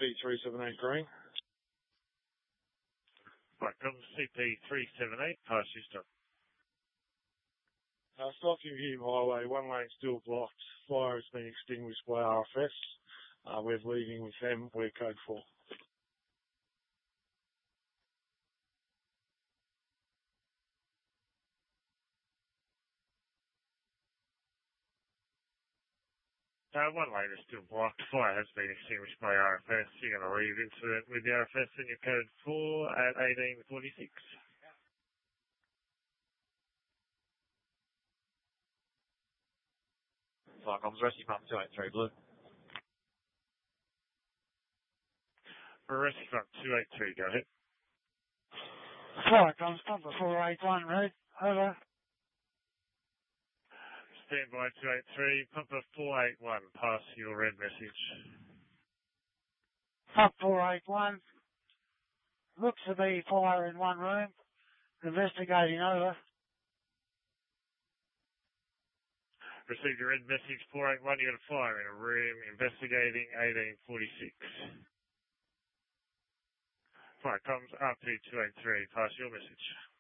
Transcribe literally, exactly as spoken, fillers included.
P three seven eight green. Right, comes C P three seven eight, pass you stop. Uh, Stockton View Highway, one lane still blocked. Fire has been extinguished by R F S. Uh, we're leaving with them. We're code four. Uh, one lane is still blocked. Fire has been extinguished by R F S. You're going to leave incident with the R F S in your code four at eighteen forty-six. Fire comms, rescue front two eight three blue. Rescue front two eight three, go ahead. Fire comms, Pumper four eight one, red. Over. Stand by two eight three, Pumper four eight one, pass your red message. Pump four eight one. Looks to be fire in one room. Investigating over. Received your red message four eight one, you got a fire in a room, investigating eighteen forty-six. Fire comes R P two eight three, pass your message.